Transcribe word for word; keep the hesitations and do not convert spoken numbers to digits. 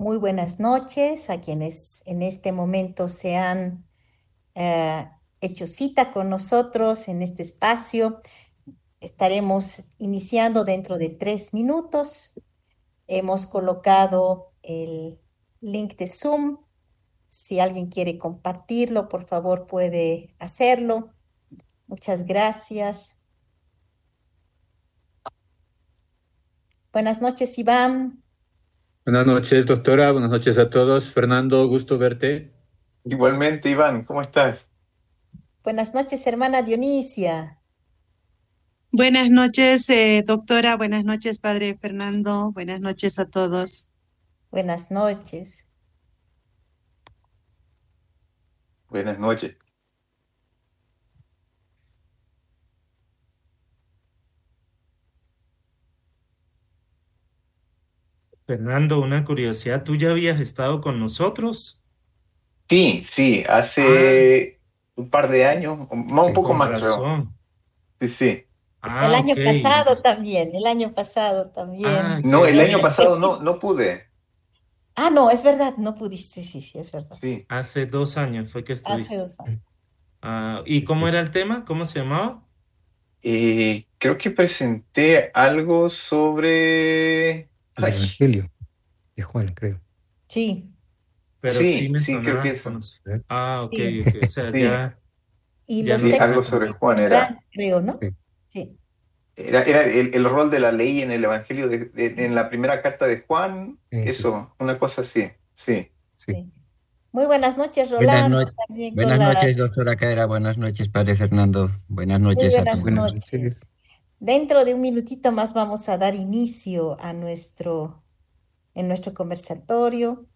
Muy buenas noches a quienes en este momento se han eh, hecho cita con nosotros en este espacio. Estaremos iniciando dentro de tres minutos. Hemos colocado el link de Zoom. Si alguien quiere compartirlo, por favor puede hacerlo. Muchas gracias. Buenas noches, Iván. Buenas noches, doctora. Buenas noches a todos. Fernando, gusto verte. Igualmente, Iván, ¿cómo estás? Buenas noches, hermana Dionisia. Buenas noches, eh, doctora. Buenas noches, padre Fernando. Buenas noches a todos. Buenas noches. Buenas noches. Fernando, una curiosidad, ¿tú ya habías estado con nosotros? Sí, sí, Ah, hace un par de años, o más un poco con más creo. razón. Sí, sí. El Ah, año ok. pasado también, el año pasado Ah, también. No, qué el año bien. pasado no, no pude. Ah, no, es verdad, no pudiste, sí, sí, es verdad. Sí. Hace dos años fue que Hace estuviste. dos años. Ah, ¿y cómo Sí. era el tema? ¿Cómo se llamaba? Eh, creo que presenté algo sobre... El Ay, Evangelio de Juan, creo. Sí, Pero sí sí, me sí, creo que sonaba eso. conocer. ¿Verdad? Ah, ok, sí. ok. O sea, Sí, ya, Y ya los nos sí, textos algo estamos. sobre de Juan Qumran, era. creo, ¿no? Sí. Sí, Era, era el, el rol de la ley en el Evangelio, de, de- en la primera carta de Juan, Eso, eso, una cosa así. Sí. sí. sí. Muy buenas noches, Buenas Rolando, noches, también con buenas la... noches, doctora Caera. Buenas noches, padre Fernando. Buenas Muy noches a buenas todos. Buenas noches. noches. Dentro de un minutito más vamos a dar inicio a nuestro, en nuestro conversatorio.